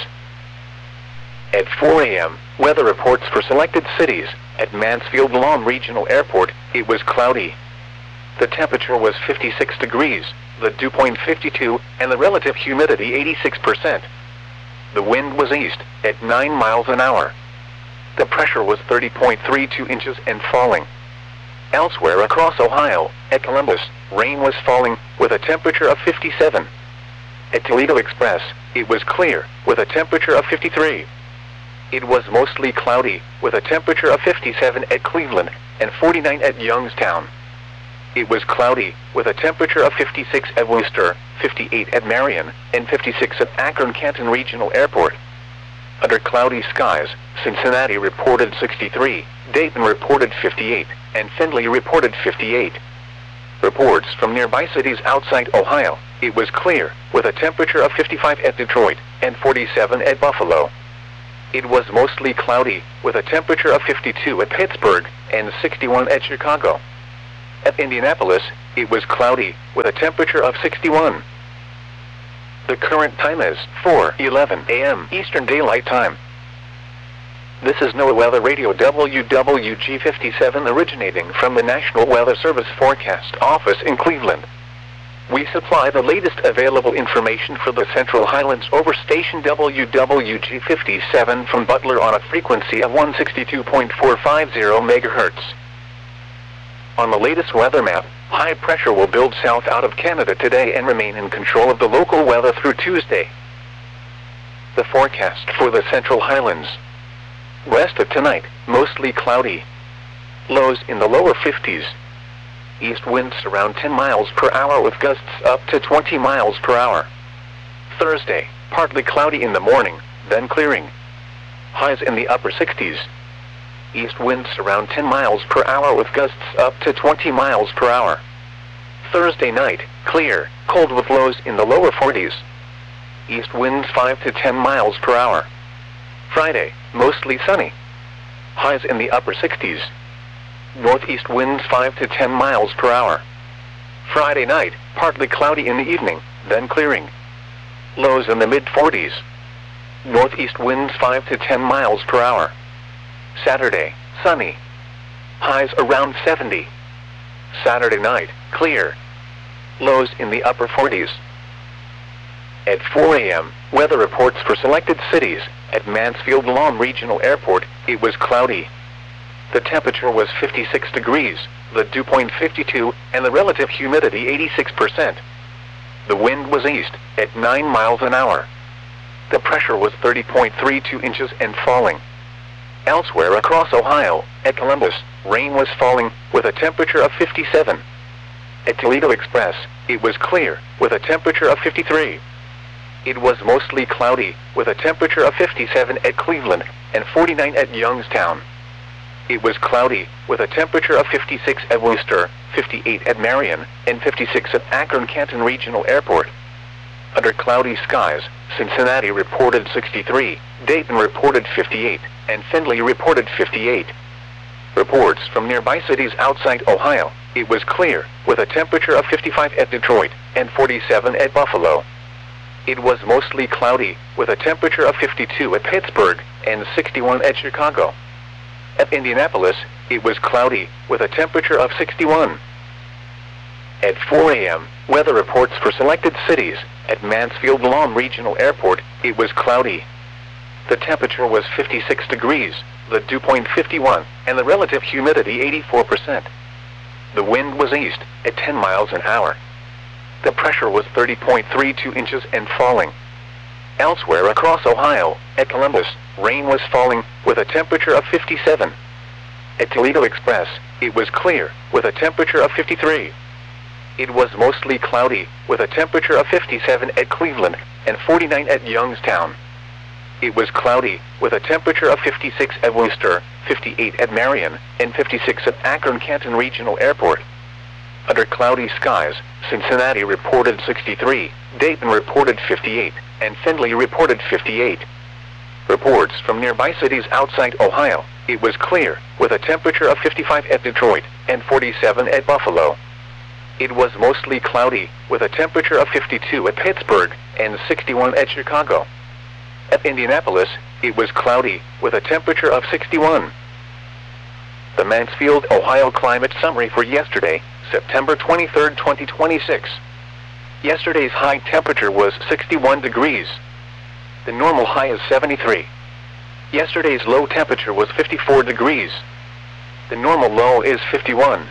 At 4 a.m., weather reports for selected cities. At Mansfield Lawn Regional Airport, it was cloudy. The temperature was 56 degrees, the dew point 52, and the relative humidity 86%. The wind was east, at 9 miles an hour. The pressure was 30.32 inches and falling. Elsewhere across Ohio, at Columbus, rain was falling, with a temperature of 57. At Toledo Express, it was clear, with a temperature of 53. It was mostly cloudy, with a temperature of 57 at Cleveland, and 49 at Youngstown. It was cloudy, with a temperature of 56 at Worcester, 58 at Marion, and 56 at Akron-Canton Regional Airport. Under cloudy skies, Cincinnati reported 63, Dayton reported 58, and Findlay reported 58. Reports from nearby cities outside Ohio, it was clear, with a temperature of 55 at Detroit and 47 at Buffalo. It was mostly cloudy, with a temperature of 52 at Pittsburgh and 61 at Chicago. At Indianapolis, it was cloudy, with a temperature of 61. The current time is 4:11 a.m. Eastern Daylight Time. This is NOAA Weather Radio WWG57 originating from the National Weather Service Forecast Office in Cleveland. We supply the latest available information for the Central Highlands over station WWG57 from Butler on a frequency of 162.450 MHz. On the latest weather map, high pressure will build south out of Canada today and remain in control of the local weather through Tuesday. The forecast for the Central Highlands. West of tonight, mostly cloudy. Lows in the lower 50s. East winds around 10 miles per hour with gusts up to 20 miles per hour. Thursday, partly cloudy in the morning, then clearing. Highs in the upper 60s. East winds around 10 miles per hour with gusts up to 20 miles per hour. Thursday night, clear, cold with lows in the lower 40s. East winds 5 to 10 miles per hour. Friday, mostly sunny. Highs in the upper 60s. Northeast winds 5 to 10 miles per hour. Friday night, partly cloudy in the evening, then clearing. Lows in the mid-40s. Northeast winds 5 to 10 miles per hour. Saturday, sunny. Highs around 70. Saturday night, clear. Lows in the upper 40s. At 4 a.m., weather reports for selected cities. At Mansfield Lawn Regional Airport, it was cloudy. The temperature was 56 degrees, the dew point 52, and the relative humidity 86%. The wind was east, at 9 miles an hour. The pressure was 30.32 inches and falling. Elsewhere across Ohio, at Columbus, rain was falling, with a temperature of 57. At Toledo Express, it was clear, with a temperature of 53. It was mostly cloudy, with a temperature of 57 at Cleveland and 49 at Youngstown. It was cloudy, with a temperature of 56 at Worcester, 58 at Marion, and 56 at Akron-Canton Regional Airport. Under cloudy skies, Cincinnati reported 63, Dayton reported 58, and Findlay reported 58. Reports from nearby cities outside Ohio, it was clear, with a temperature of 55 at Detroit and 47 at Buffalo. It was mostly cloudy, with a temperature of 52 at Pittsburgh and 61 at Chicago. At Indianapolis, it was cloudy, with a temperature of 61. At 4 a.m., weather reports for selected cities. At Mansfield Lawn Regional Airport, it was cloudy. The temperature was 56 degrees, the dew point 51, and the relative humidity 84%. The wind was east, at 10 miles an hour. The pressure was 30.32 inches and falling. Elsewhere across Ohio, at Columbus, rain was falling, with a temperature of 57. At Toledo Express, it was clear, with a temperature of 53. It was mostly cloudy, with a temperature of 57 at Cleveland and 49 at Youngstown. It was cloudy, with a temperature of 56 at Worcester, 58 at Marion, and 56 at Akron-Canton Regional Airport. Under cloudy skies, Cincinnati reported 63, Dayton reported 58, and Findlay reported 58. Reports from nearby cities outside Ohio, it was clear, with a temperature of 55 at Detroit and 47 at Buffalo. It was mostly cloudy, with a temperature of 52 at Pittsburgh and 61 at Chicago. At Indianapolis, it was cloudy, with a temperature of 61. The Mansfield, Ohio climate summary for yesterday, September 23, 2026. Yesterday's high temperature was 61 degrees. The normal high is 73. Yesterday's low temperature was 54 degrees. The normal low is 51.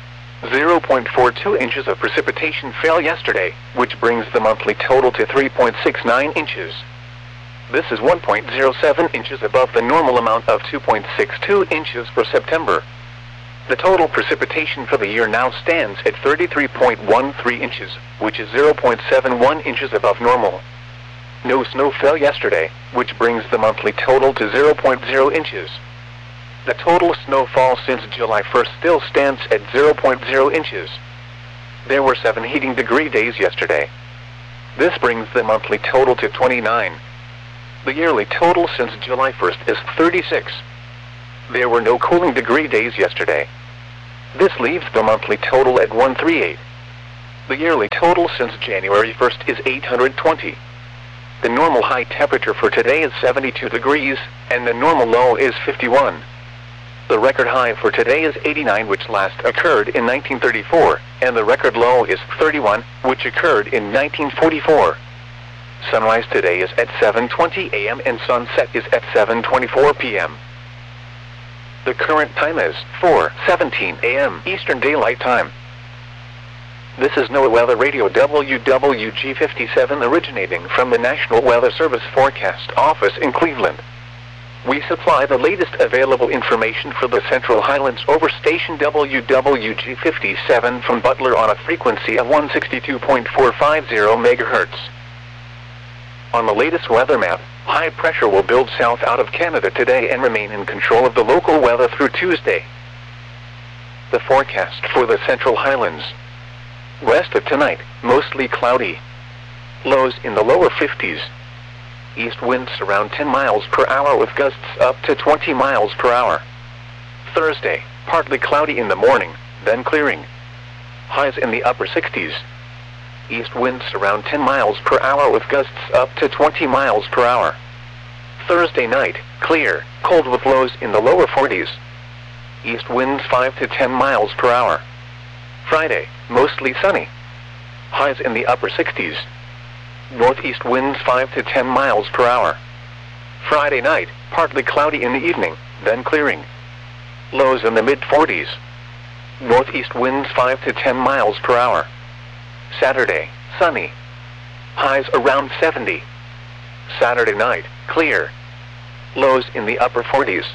0.42 inches of precipitation fell yesterday, which brings the monthly total to 3.69 inches. This is 1.07 inches above the normal amount of 2.62 inches for September. The total precipitation for the year now stands at 33.13 inches, which is 0.71 inches above normal. No snow fell yesterday, which brings the monthly total to 0.0 inches. The total snowfall since July 1st still stands at 0.0 inches. There were 7 heating degree days yesterday. This brings the monthly total to 29. The yearly total since July 1st is 36. There were no cooling degree days yesterday. This leaves the monthly total at 138. The yearly total since January 1st is 820. The normal high temperature for today is 72 degrees, and the normal low is 51. The record high for today is 89, which last occurred in 1934, and the record low is 31, which occurred in 1944. Sunrise today is at 7:20 a.m. and sunset is at 7:24 p.m. The current time is 4:17 a.m. Eastern Daylight Time. This is NOAA Weather Radio WWG57 originating from the National Weather Service Forecast Office in Cleveland. We supply the latest available information for the Central Highlands over station WWG57 from Butler on a frequency of 162.450 MHz. On the latest weather map, high pressure will build south out of Canada today and remain in control of the local weather through Tuesday. The forecast for the Central Highlands. West of tonight, mostly cloudy. Lows in the lower 50s. East winds around 10 miles per hour with gusts up to 20 miles per hour. Thursday, partly cloudy in the morning, then clearing. Highs in the upper 60s. East winds around 10 miles per hour with gusts up to 20 miles per hour. Thursday night, clear, cold with lows in the lower 40s. East winds 5 to 10 miles per hour. Friday, mostly sunny. Highs in the upper 60s. Northeast winds 5 to 10 miles per hour. Friday night, partly cloudy in the evening, then clearing. Lows in the mid-40s. Northeast winds 5 to 10 miles per hour. Saturday, sunny. Highs around 70. Saturday night, clear. Lows in the upper 40s.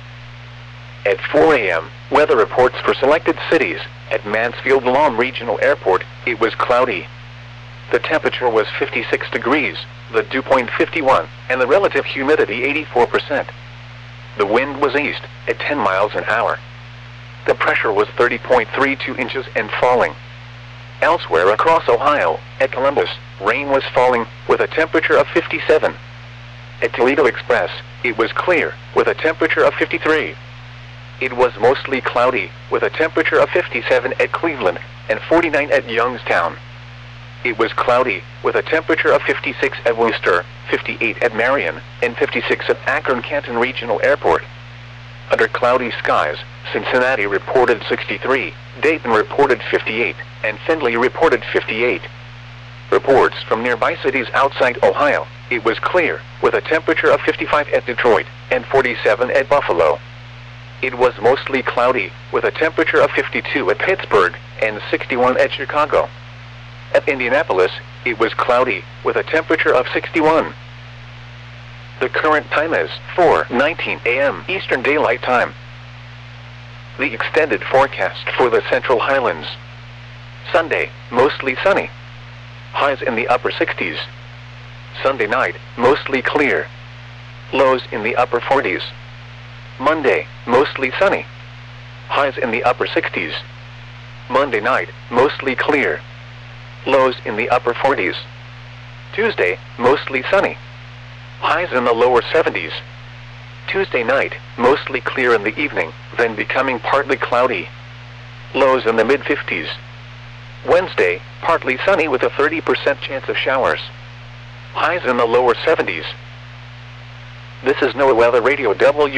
At 4 a.m., weather reports for selected cities. At Mansfield Lahm Regional Airport, it was cloudy. The temperature was 56 degrees, the dew point 51, and the relative humidity 84%. The wind was east, at 10 miles an hour. The pressure was 30.32 inches and falling. Elsewhere across Ohio, at Columbus, rain was falling, with a temperature of 57. At Toledo Express, it was clear, with a temperature of 53. It was mostly cloudy, with a temperature of 57 at Cleveland, and 49 at Youngstown. It was cloudy, with a temperature of 56 at Worcester, 58 at Marion, and 56 at Akron-Canton Regional Airport. Under cloudy skies, Cincinnati reported 63, Dayton reported 58, and Findlay reported 58. Reports from nearby cities outside Ohio, it was clear, with a temperature of 55 at Detroit, and 47 at Buffalo. It was mostly cloudy, with a temperature of 52 at Pittsburgh, and 61 at Chicago. At Indianapolis, it was cloudy, with a temperature of 61. The current time is 4:19 a.m. Eastern Daylight Time. The extended forecast for the Central Highlands. Sunday, mostly sunny. Highs in the upper 60s. Sunday night, mostly clear. Lows in the upper 40s. Monday, mostly sunny. Highs in the upper 60s. Monday night, mostly clear. Lows in the upper 40s. Tuesday, mostly sunny. Highs in the lower 70s. Tuesday night, mostly clear in the evening, then becoming partly cloudy. Lows in the mid-50s. Wednesday, partly sunny with a 30% chance of showers. Highs in the lower 70s. This is NOAA Weather Radio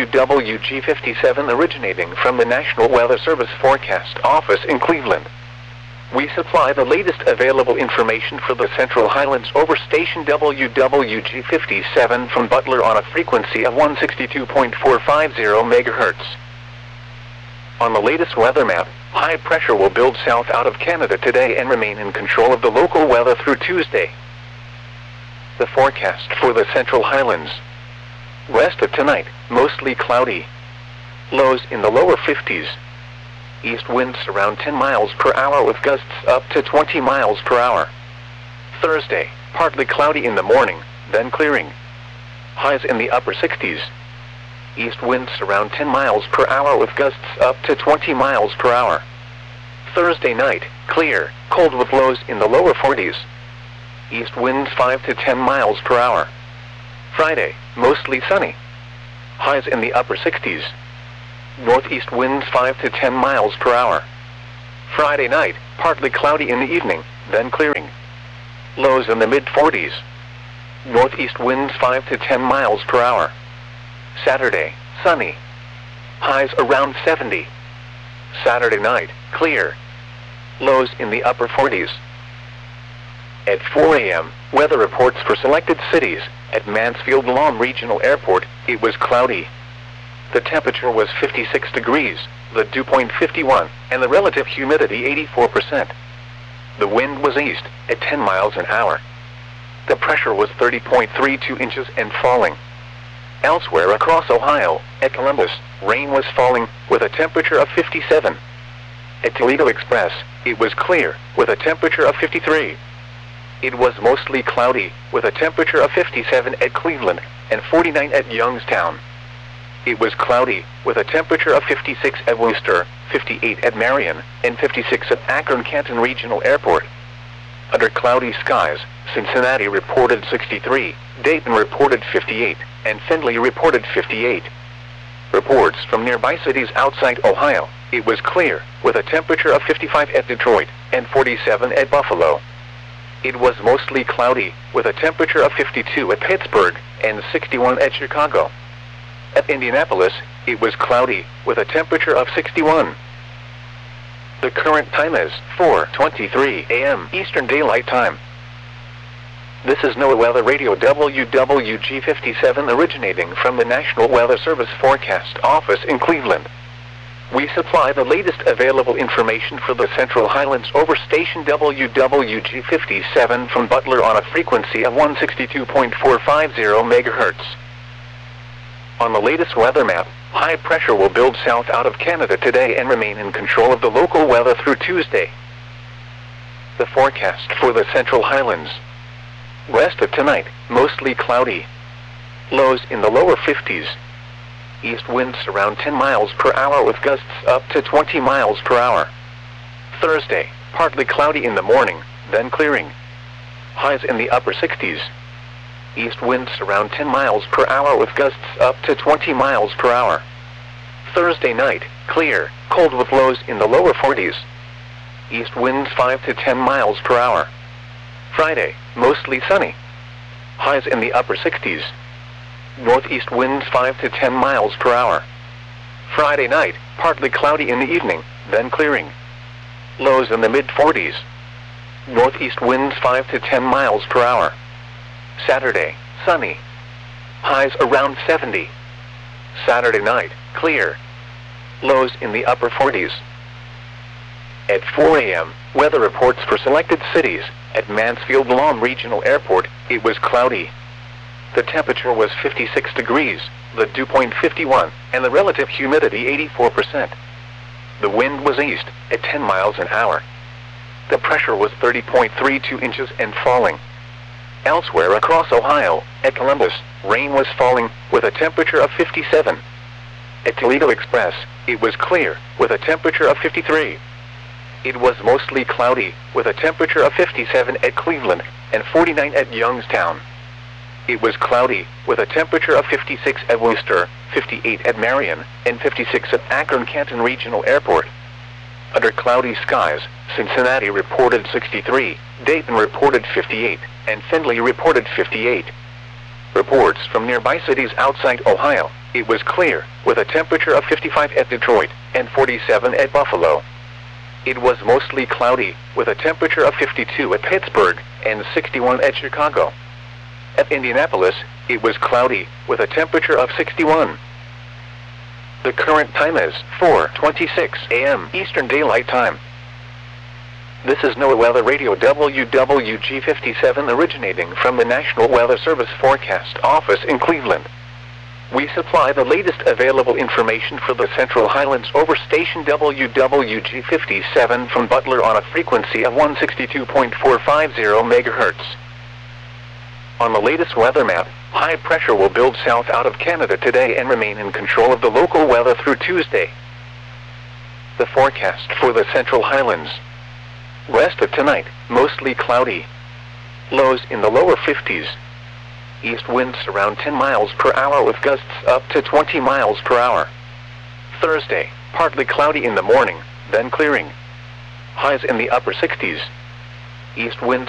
WWG57 originating from the National Weather Service Forecast Office in Cleveland. We supply the latest available information for the Central Highlands over station WWG57 from Butler on a frequency of 162.450 MHz. On the latest weather map, high pressure will build south out of Canada today and remain in control of the local weather through Tuesday. The forecast for the Central Highlands. West of tonight, mostly cloudy. Lows in the lower 50s. East winds around 10 miles per hour with gusts up to 20 miles per hour. Thursday, partly cloudy in the morning, then clearing. Highs in the upper 60s. East winds around 10 miles per hour with gusts up to 20 miles per hour. Thursday night, clear, cold with lows in the lower 40s. East winds 5 to 10 miles per hour. Friday, mostly sunny. Highs in the upper 60s. Northeast winds 5 to 10 miles per hour. Friday night, partly cloudy in the evening, then clearing. Lows in the mid-40s. Northeast winds 5 to 10 miles per hour. Saturday, sunny. Highs around 70. Saturday night, clear. Lows in the upper 40s. At 4 a.m., weather reports for selected cities. At Mansfield Lahm Regional Airport, it was cloudy. The temperature was 56 degrees, the dew point 51, and the relative humidity 84%. The wind was east, at 10 miles an hour. The pressure was 30.32 inches and falling. Elsewhere across Ohio, at Columbus, rain was falling, with a temperature of 57. At Toledo Express, it was clear, with a temperature of 53. It was mostly cloudy, with a temperature of 57 at Cleveland, and 49 at Youngstown. It was cloudy, with a temperature of 56 at Worcester, 58 at Marion, and 56 at Akron-Canton Regional Airport. Under cloudy skies, Cincinnati reported 63, Dayton reported 58, and Findlay reported 58. Reports from nearby cities outside Ohio, it was clear, with a temperature of 55 at Detroit, and 47 at Buffalo. It was mostly cloudy, with a temperature of 52 at Pittsburgh, and 61 at Chicago. At Indianapolis, it was cloudy, with a temperature of 61. The current time is 4:23 a.m. Eastern Daylight Time. This is NOAA Weather Radio WWG57 originating from the National Weather Service Forecast Office in Cleveland. We supply the latest available information for the Central Highlands over station WWG57 from Butler on a frequency of 162.450 MHz. On the latest weather map, high pressure will build south out of Canada today and remain in control of the local weather through Tuesday. The forecast for the Central Highlands. West of tonight, mostly cloudy. Lows in the lower 50s. East winds around 10 miles per hour with gusts up to 20 miles per hour. Thursday, partly cloudy in the morning, then clearing. Highs in the upper 60s. East winds around 10 miles per hour with gusts up to 20 miles per hour. Thursday night, clear, cold with lows in the lower 40s. East winds 5 to 10 miles per hour. Friday, mostly sunny. Highs in the upper 60s. Northeast winds 5 to 10 miles per hour. Friday night, partly cloudy in the evening, then clearing. Lows in the mid-40s. Northeast winds 5 to 10 miles per hour. Saturday, sunny. Highs around 70. Saturday night, clear. Lows in the upper 40s. At 4 a.m., weather reports for selected cities. At Mansfield Lahm Regional Airport, it was cloudy. The temperature was 56 degrees, the dew point 51, and the relative humidity 84%. The wind was east, at 10 miles an hour. The pressure was 30.32 inches and falling. Elsewhere across Ohio, at Columbus, rain was falling, with a temperature of 57. At Toledo Express, it was clear, with a temperature of 53. It was mostly cloudy, with a temperature of 57 at Cleveland, and 49 at Youngstown. It was cloudy, with a temperature of 56 at Worcester, 58 at Marion, and 56 at Akron-Canton Regional Airport. Under cloudy skies, Cincinnati reported 63, Dayton reported 58, and Findlay reported 58. Reports from nearby cities outside Ohio, it was clear, with a temperature of 55 at Detroit, and 47 at Buffalo. It was mostly cloudy, with a temperature of 52 at Pittsburgh, and 61 at Chicago. At Indianapolis, it was cloudy, with a temperature of 61. The current time is 4:26 a.m. Eastern Daylight Time. This is NOAA Weather Radio WWG57 originating from the National Weather Service Forecast Office in Cleveland. We supply the latest available information for the Central Highlands over station WWG57 from Butler on a frequency of 162.450 MHz. On the latest weather map, high pressure will build south out of Canada today and remain in control of the local weather through Tuesday. the forecast for the Central Highlands. Rest of tonight, mostly cloudy. Lows in the lower 50s. East winds around 10 miles per hour with gusts up to 20 miles per hour. Thursday, partly cloudy in the morning, then clearing. Highs in the upper 60s. East winds